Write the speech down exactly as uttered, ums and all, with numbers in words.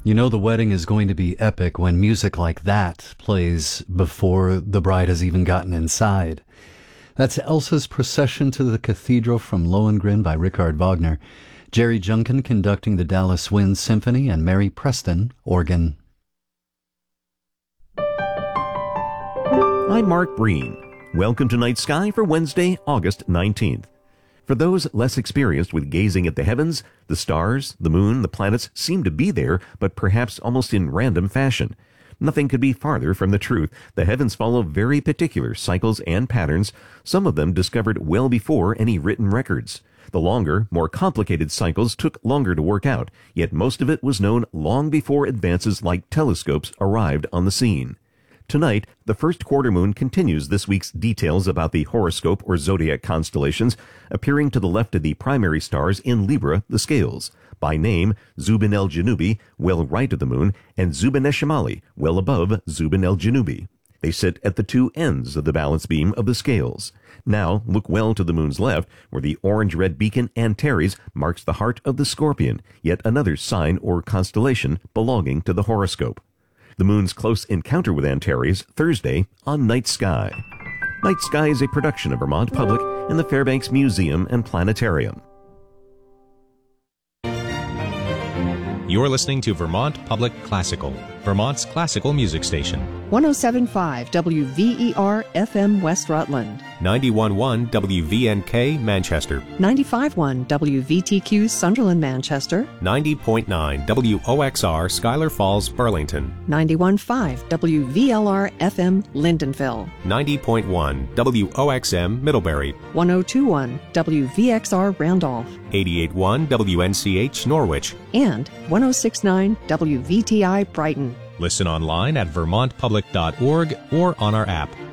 You know the wedding is going to be epic when music like that plays before the bride has even gotten inside. That's Elsa's Procession to the Cathedral from Lohengrin by Richard Wagner, Jerry Junkin conducting the Dallas Wind Symphony, and Mary Preston, organ. I'm Mark Breen. Welcome to Night Sky for Wednesday, August nineteenth. For those less experienced with gazing at the heavens, the stars, the moon, the planets seem to be there, but perhaps almost in random fashion. Nothing could be farther from the truth. The heavens follow very particular cycles and patterns, some of them discovered well before any written records. The longer, more complicated cycles took longer to work out, yet most of it was known long before advances like telescopes arrived on the scene. Tonight, the first quarter moon continues this week's details about the horoscope or zodiac constellations, appearing to the left of the primary stars in Libra, the scales. By name, Zubin el-Janubi, well right of the moon, and Zubin esh-Shamali, well above Zubin el-Janubi. They sit at the two ends of the balance beam of the scales. Now, look well to the moon's left, where the orange-red beacon Antares marks the heart of the Scorpion, yet another sign or constellation belonging to the horoscope. The moon's close encounter with Antares, Thursday, on Night Sky. Night Sky is a production of Vermont Public and the Fairbanks Museum and Planetarium. You're listening to Vermont Public Classical, Vermont's classical music station. one oh seven point five W V E R F M West Rutland. ninety-one point one W V N K Manchester. ninety-five point one W V T Q Sunderland Manchester. ninety point nine W O X R Schuyler Falls Burlington. ninety-one point five W V L R F M Lindenville. ninety point one W O X M Middlebury. one oh two point one W V X R Randolph. eighty-eight point one W N C H Norwich. And one oh six point nine W V T I Brighton. Listen online at vermont public dot org or on our app.